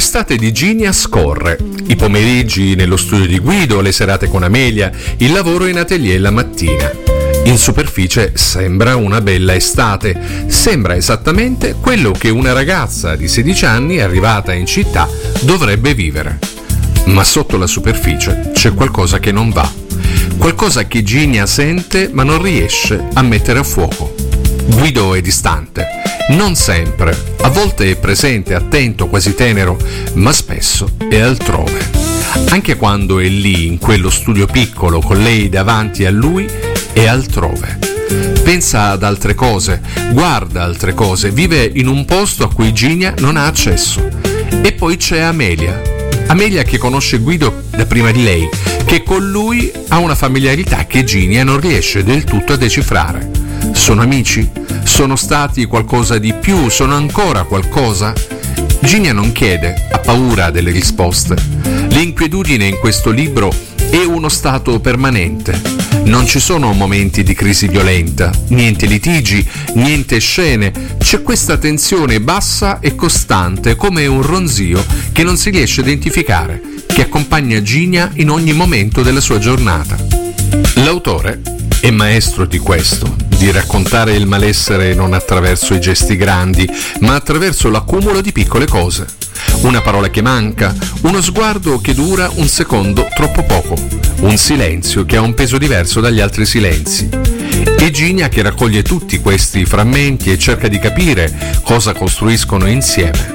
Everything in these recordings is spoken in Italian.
L'estate di Ginia scorre, i pomeriggi nello studio di Guido, le serate con Amelia, il lavoro in atelier la mattina. In superficie sembra una bella estate, sembra esattamente quello che una ragazza di 16 anni arrivata in città dovrebbe vivere. Ma sotto la superficie c'è qualcosa che non va, qualcosa che Ginia sente ma non riesce a mettere a fuoco. Guido è distante, non sempre, a volte è presente, attento, quasi tenero, ma spesso è altrove. Anche quando è lì, in quello studio piccolo, con lei davanti a lui, è altrove. Pensa ad altre cose, guarda altre cose, vive in un posto a cui Ginia non ha accesso. E poi c'è Amelia che conosce Guido da prima di lei, che con lui ha una familiarità che Ginia non riesce del tutto a decifrare. Sono amici? Sono stati qualcosa di più? Sono ancora qualcosa? Ginia non chiede, ha paura delle risposte. L'inquietudine in questo libro è uno stato permanente. Non ci sono momenti di crisi violenta, niente litigi, niente scene. C'è questa tensione bassa e costante, come un ronzio che non si riesce a identificare, che accompagna Ginia in ogni momento della sua giornata. L'autore è maestro di questo, di raccontare il malessere non attraverso i gesti grandi, ma attraverso l'accumulo di piccole cose. Una parola che manca, uno sguardo che dura un secondo troppo poco, un silenzio che ha un peso diverso dagli altri silenzi. E Ginia che raccoglie tutti questi frammenti e cerca di capire cosa costruiscono insieme.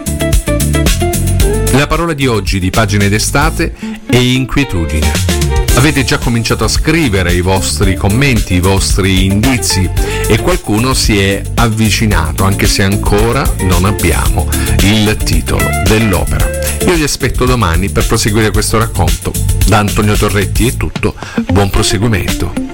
La parola di oggi di Pagine d'estate è inquietudine. Avete già cominciato a scrivere i vostri commenti, i vostri indizi e qualcuno si è avvicinato, anche se ancora non abbiamo il titolo dell'opera. Io vi aspetto domani per proseguire questo racconto. Da Antonio Torretti è tutto, buon proseguimento.